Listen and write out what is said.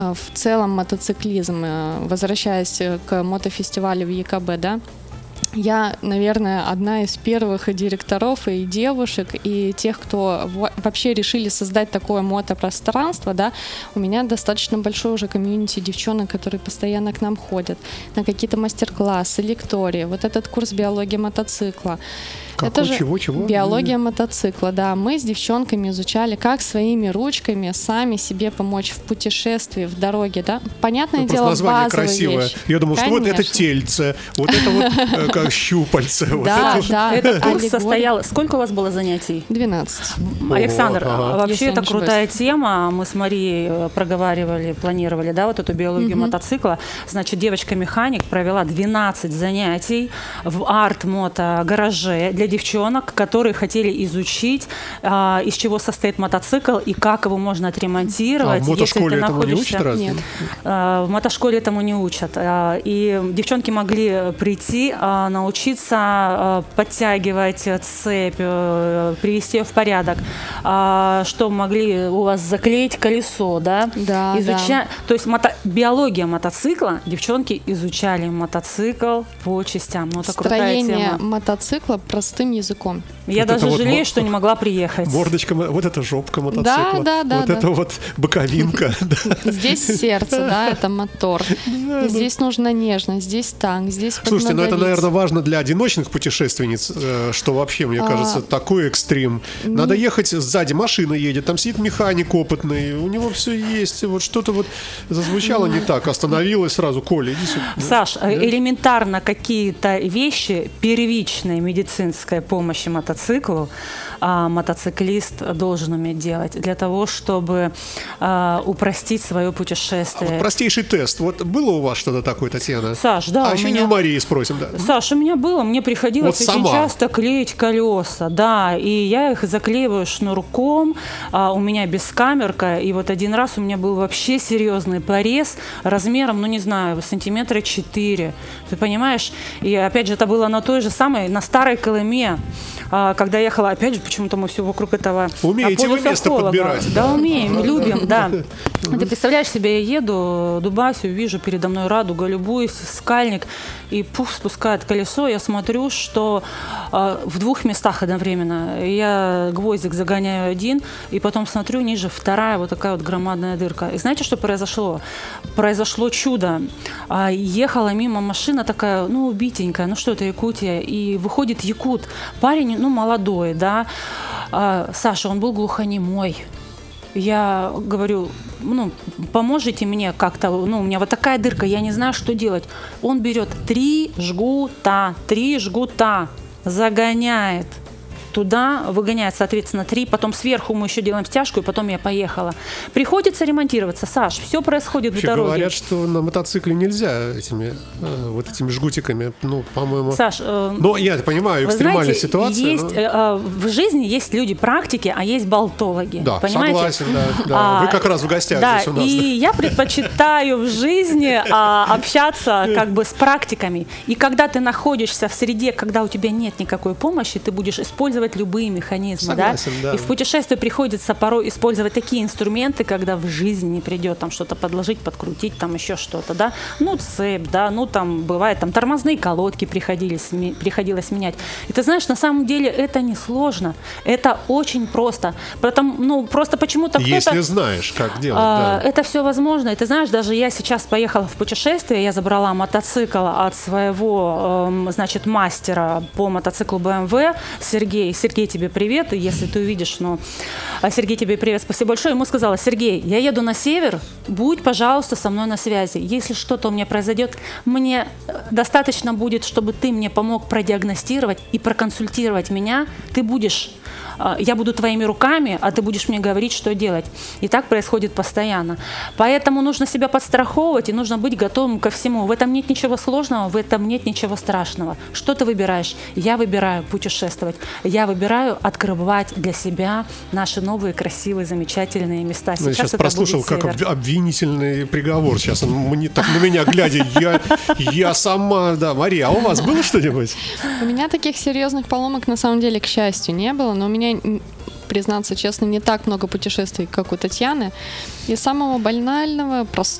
В целом мотоциклизм, возвращаясь к мотофестивалю в ЕКБ, да, я, наверное, одна из первых директоров и девушек, и тех, кто вообще решили создать такое мотопространство, да. У меня достаточно большой уже комьюнити девчонок, которые постоянно к нам ходят на какие-то мастер-классы, лектории. Вот этот курс биологии мотоцикла. Это же чего? Биология мотоцикла, да. Мы с девчонками изучали, как своими ручками сами себе помочь в путешествии, в дороге, да. Понятное дело, название базовые красивое. вещи. Я думал, Конечно. что вот это тельце, вот это вот как щупальце. Да. Этот курс состоял... Сколько у вас было занятий? 12. Александр, вообще это Если крутая тема. Мы с Марией проговаривали, планировали, да, вот эту биологию мотоцикла. Значит, девочка-механик провела 12 занятий в арт-мото-гараже для девчонок, которые хотели изучить, из чего состоит мотоцикл и как его можно отремонтировать. В мотошколе этому не учат разве? Нет. В мотошколе этому не учат. И девчонки могли прийти, научиться подтягивать цепь, привести ее в порядок, что могли у вас заклеить колесо, да? Да. То есть биология мотоцикла, девчонки изучали мотоцикл по частям. Ну, это крутая Строение тема. мотоцикла простым языком. Я Вот даже это жалею, вот что не могла приехать. Мордочка, вот это жопка мотоцикла. Да. Вот это вот боковинка. Здесь сердце, да, это мотор. Здесь нужна нежность, здесь танк, здесь Слушайте, ну это, поднадавить. наверное, важно для одиночных путешественниц, что вообще, мне кажется, такой экстрим. Надо ехать, сзади машина едет, там сидит механик опытный, у него все есть. Вот что-то вот зазвучало не так, остановилось сразу. Коля, иди сюда. Саш, элементарно какие-то вещи первичной медицинской помощи мотоциклу мотоциклист должен уметь делать для того, чтобы упростить свое путешествие. Вот простейший тест. Вот было у вас что-то такое, Татьяна? Саш, да, А у еще меня... не у Марии спросим, да. Саш, у меня было, мне приходилось Вот очень сама. часто клеить колеса, да, и я их заклеиваю шнурком, у меня бескамерка, и вот один раз у меня был вообще серьезный порез размером, ну не знаю, сантиметра 4, ты понимаешь? И опять же, это было на той же самой, на старой Колыме, когда я ехала, опять же, почему-то мы все вокруг этого Умеете вы место полюса подбирать. Да, умеем, любим, да. Ты представляешь себе, я еду, дубасю, вижу передо мной радуга, любуюсь, скальник, и пуф, спускает колесо, я смотрю, что в двух местах одновременно. Я гвоздик загоняю один, и потом смотрю, ниже вторая вот такая вот громадная дырка. И знаете, что произошло? Произошло чудо. Ехала мимо машина такая, ну, убитенькая, ну что это, Якутия, и выходит якут, парень, ну, молодой, да, Саша, он был глухонемой. Я говорю, ну, поможете мне как-то, ну, у меня вот такая дырка, я не знаю, что делать. Он берет 3 жгута, загоняет туда, выгоняет, соответственно, 3, потом сверху мы еще делаем стяжку, и потом я поехала. Приходится ремонтироваться, Саш, все происходит в дороге. Говорят, что на мотоцикле нельзя этими жгутиками, ну, по-моему. Саш, но я понимаю, экстремальная ситуация. Есть, в жизни есть люди-практики, а есть болтологи. Да, понимаете? согласен, да. Вы как раз в гостях да, здесь у нас. И я предпочитаю в жизни общаться как бы с практиками. И когда ты находишься в среде, когда у тебя нет никакой помощи, ты будешь использовать любые механизмы. Согласен, да? И в путешествии приходится порой использовать такие инструменты, когда в жизни не придет там что-то подложить, подкрутить, там еще что-то, да. Ну, цепь, да, ну, там бывает, там тормозные колодки приходилось менять. И ты знаешь, на самом деле это не сложно, это очень просто. Потому, ну, просто почему-то кто-то... Если знаешь, как делать, да. Это все возможно. И ты знаешь, даже я сейчас поехала в путешествие, я забрала мотоцикл от своего, значит, мастера по мотоциклу BMW, Сергей, тебе привет, если ты увидишь, но Сергей, тебе привет, спасибо большое. Ему сказала: Сергей, я еду на север, будь, пожалуйста, со мной на связи. Если что-то у меня произойдет, мне достаточно будет, чтобы ты мне помог продиагностировать и проконсультировать меня. Я буду твоими руками, а ты будешь мне говорить, что делать. И так происходит постоянно. Поэтому нужно себя подстраховывать и нужно быть готовым ко всему. В этом нет ничего сложного, в этом нет ничего страшного. Что ты выбираешь? Я выбираю путешествовать. Я выбираю открывать для себя наши новые, красивые, замечательные места. Я сейчас прослушал как обвинительный приговор. Сейчас он так на меня глядя. Я сама, да. Мария, а у вас было что-нибудь? У меня таких серьезных поломок на самом деле, к счастью, не было, но у меня признаться честно, не так много путешествий, как у Татьяны. И самого банального,